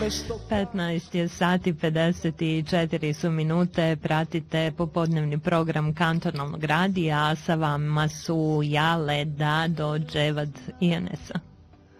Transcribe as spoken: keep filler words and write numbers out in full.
petnaest je sati pedeset četiri su minute, pratite popodnevni program Kantonalnog radija, a sa vama su Jale, Dado, Dževad i Enesa.